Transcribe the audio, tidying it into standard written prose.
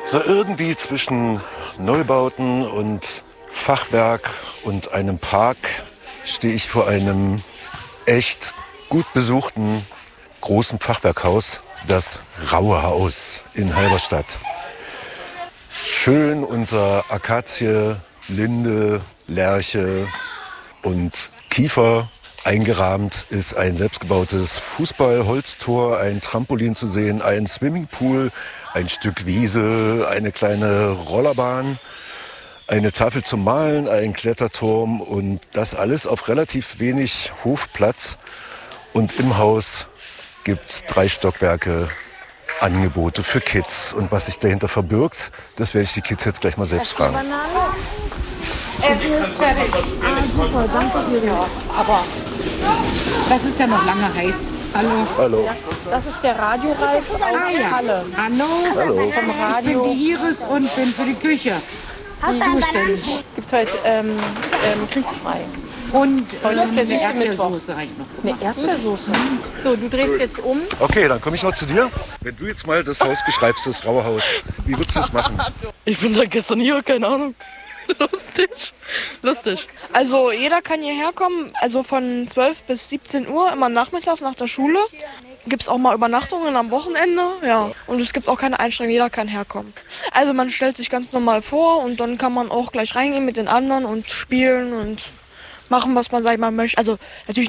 So irgendwie zwischen Neubauten und Fachwerk und einem Park stehe ich vor einem echt gut besuchten großen Fachwerkhaus, das Raue Haus in Halberstadt. Schön unter Akazie, Linde, Lärche und Kiefer eingerahmt ist ein selbstgebautes Fußball-Holztor, ein Trampolin zu sehen, ein Swimmingpool, ein Stück Wiese, eine kleine Rollerbahn, eine Tafel zum Malen, ein Kletterturm und das alles auf relativ wenig Hofplatz. Und im Haus gibt es 3 Stockwerke Angebote für Kids. Und was sich dahinter verbirgt, das werde ich die Kids jetzt gleich mal selbst fragen. Essen ist fertig. Ah, super, danke dir. Ja, aber das ist ja noch lange heiß. Hallo. Hallo. Ja, das ist der Radioreif aus Halle. Hallo. Vom Radio. Ich bin die Iris und bin für die Küche zuständig. Gibt heute Grießbrei. Und Heute ist der eine süße Mittwoch. Erdbeersoße reicht noch. Eine Erdbeersoße. So, du drehst jetzt um. Okay, dann komme ich mal zu dir. Wenn du jetzt mal das Haus beschreibst, das Raue Haus, wie würdest du das machen? Ich bin seit gestern hier, keine Ahnung. Lustig. Also jeder kann hierher kommen, also von 12 bis 17 Uhr, immer nachmittags nach der Schule. Gibt es auch mal Übernachtungen am Wochenende, ja. Und es gibt auch keine Einschränkungen, jeder kann herkommen. Also man stellt sich ganz normal vor und dann kann man auch gleich reingehen mit den anderen und spielen und machen, was man, sag ich mal, möchte. Also natürlich